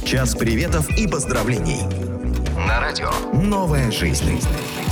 Час приветов и поздравлений. На радио «Новая жизнь».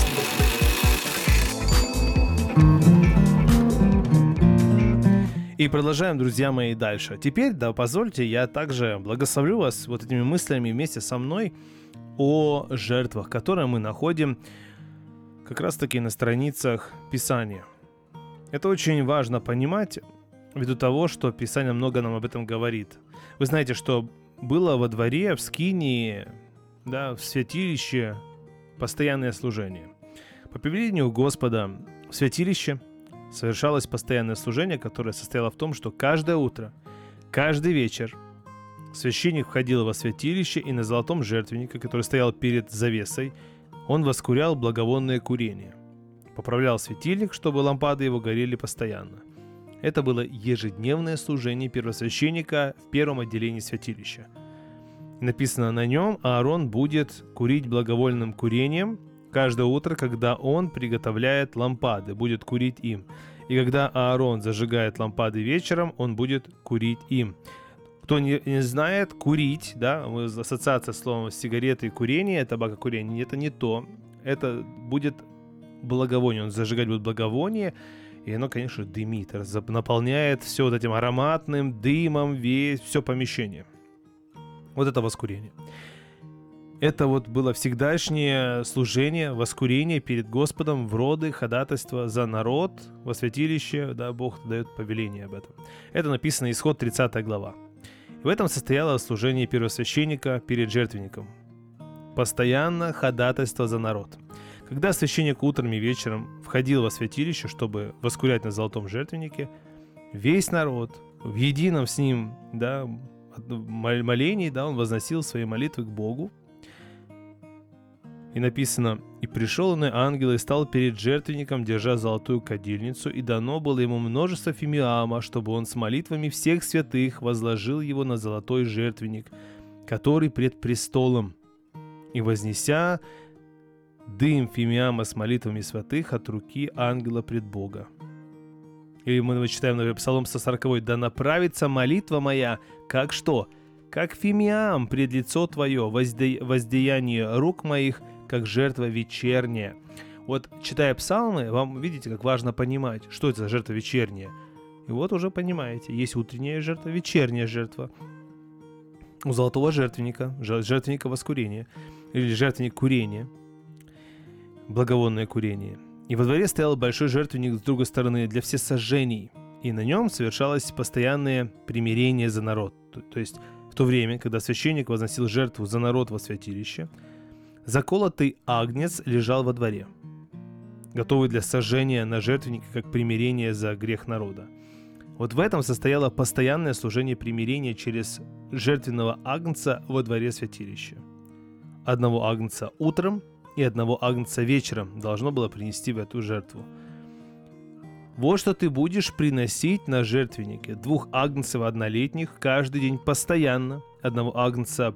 И продолжаем, друзья мои, дальше. Теперь, да, позвольте, я также благословлю вас вот этими мыслями вместе со мной о жертвах, которые мы находим как раз-таки на страницах Писания. Это очень важно понимать, ввиду того, что Писание много нам об этом говорит. Вы знаете, что было во дворе, в скинии, да, в святилище постоянное служение. По повелению Господа в святилище совершалось постоянное служение, которое состояло в том, что каждое утро, каждый вечер священник входил во святилище, и на золотом жертвеннике, который стоял перед завесой, он воскурял благовонное курение. Поправлял светильник, чтобы лампады его горели постоянно. Это было ежедневное служение первосвященника в первом отделении святилища. Написано на нем: Аарон будет курить благовольным курением каждое утро, когда он приготовляет лампады, будет курить им. И когда Аарон зажигает лампады вечером, он будет курить им. Кто не знает, курить, да, ассоциация с словом сигареты и курение, табакокурение, это не то. Это будет благовоние, он зажигать будет благовоние, и оно, конечно, дымит, наполняет все вот этим ароматным дымом все помещение. Вот это воскурение. Это вот было всегдашнее служение, воскурение перед Господом в роды, ходатайство за народ во святилище, да, Бог дает повеление об этом. Это написано Исход 30 глава. И в этом состояло служение первосвященника перед жертвенником. Постоянно ходатайство за народ. Когда священник утром и вечером входил во святилище, чтобы воскурять на золотом жертвеннике, весь народ в едином с ним, да, молении, да, он возносил свои молитвы к Богу. И написано: «И пришел иной ангел и стал перед жертвенником, держа золотую кадильницу, и дано было ему множество фимиама, чтобы он с молитвами всех святых возложил его на золотой жертвенник, который пред престолом, и вознеся дым фимиама с молитвами святых от руки ангела пред Бога». Или мы читаем, например, Псалом 140: «Да направится молитва моя, как что? Как фимиам пред лицо твое, воздеяние рук моих, как жертва вечерняя». Вот, читая псалмы, вам видите, как важно понимать, что это за жертва вечерняя. И вот уже понимаете, есть утренняя жертва, вечерняя жертва. У золотого жертвенника, жертвенника воскурения, или жертвенник курения, благовонное курение. И во дворе стоял большой жертвенник с другой стороны для всесожжений, и на нем совершалось постоянное примирение за народ. То есть в то время, когда священник возносил жертву за народ во святилище, заколотый агнец лежал во дворе, готовый для сожжения на жертвеннике как примирение за грех народа. Вот в этом состояло постоянное служение примирения через жертвенного агнца во дворе святилища. Одного агнца утром и одного агнца вечером должно было принести в эту жертву. Вот что ты будешь приносить на жертвеннике: 2 агнцев однолетних каждый день постоянно, одного агнца